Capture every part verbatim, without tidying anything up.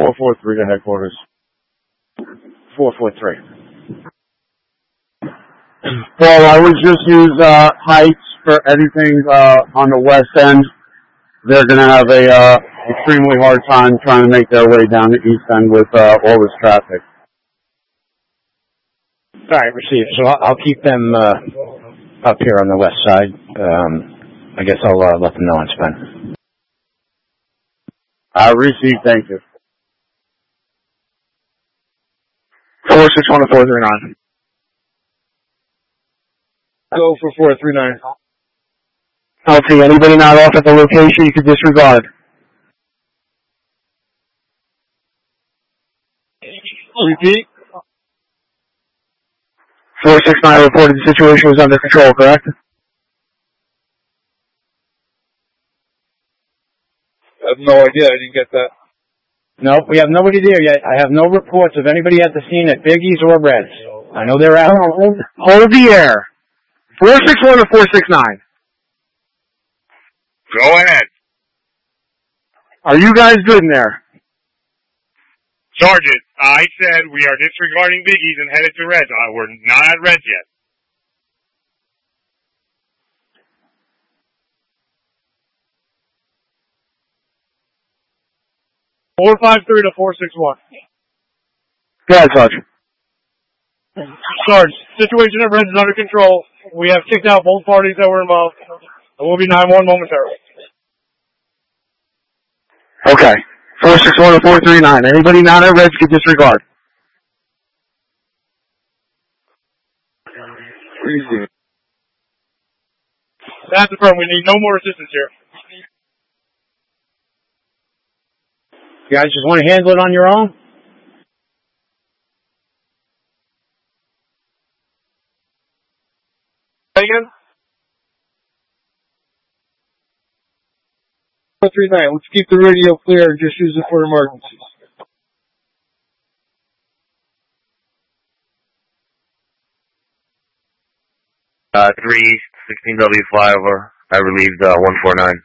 four four three to headquarters. four four three. Well, I would just use uh, heights for anything uh, on the west end. They're going to have a uh, extremely hard time trying to make their way down the east end with uh, all this traffic. All right, received. So I'll, I'll keep them uh, up here on the west side. Um, I guess I'll uh, let them know on spin. I uh, received. Thank you. four six one to four three nine. Go for four three nine. I'll see anybody not off at the location you can disregard. Repeat. four six nine reported the situation was under control, correct? I have no idea. I didn't get that. Nope, we have nobody there yet. I have no reports of anybody at the scene at Biggie's or Red's. I know they're out. Hold, hold the air. four six one to four six nine. Go ahead. Are you guys good in there? Sergeant, I said we are disregarding Biggie's and headed to Reds. Uh, we're not at Reds yet. four five three to four six one. Go ahead, Sarge. Sarge, situation at Reds is under control. We have kicked out both parties that were involved. And we'll be nine one momentarily. Okay. four six one to four three nine. Anybody not at Reds can disregard. Easy. That's the firm. We need no more assistance here. You guys just want to handle it on your own? Again? four three nine. Let's keep the radio clear and just use it for emergencies. Uh, three sixteen W flyover. I relieved uh, one four nine.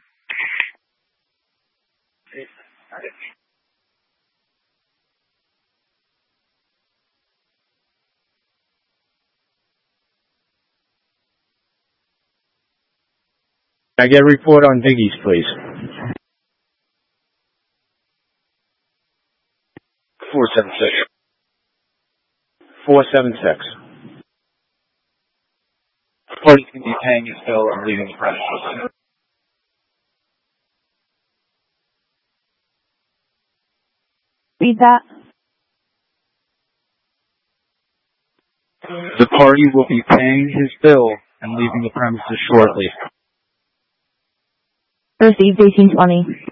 Can I get a report on Biggie's, please? four seven six. four seven six. Parties can be paying his bill and leaving the premises. Read that. The party will be paying his bill and leaving the premises shortly. Received eighteen twenty.